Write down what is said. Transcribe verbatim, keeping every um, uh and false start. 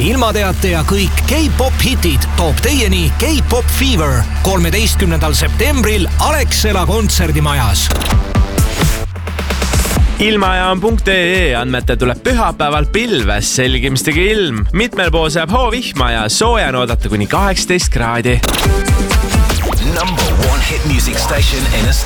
ilmateate ja kõik K-pop hitid toob teieni K-pop Fever kolmeteistkümnendal septembril Alexela kontserdimajas. Ilmajaam punkt ee andmete tuleb pühapäeval pilves selgimistega ilm. Mitmel pool saab hoovihma ja sooja on oodata kuni kaheksateist kraadi. Number one hit music station in Estonia.